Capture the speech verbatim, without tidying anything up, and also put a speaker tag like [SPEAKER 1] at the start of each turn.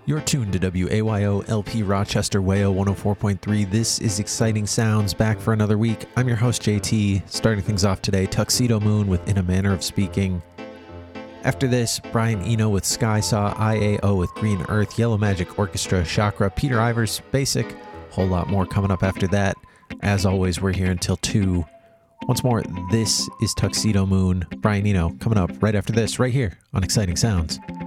[SPEAKER 1] You're tuned to W A Y O L P Rochester Wayo one oh four point three. This is Exciting Sounds, back for another week. I'm your host, J T. Starting things off today, Tuxedo Moon with In a Manner of Speaking. After this, Brian Eno with Sky Saw, I A O with Green Earth, Yellow Magic Orchestra, Chakra, Peter Ivers, Basic. Whole lot more coming up after that. As always, we're here until two. Once more, this is Tuxedo Moon. Brian Eno coming up right after this, right here on Exciting Sounds.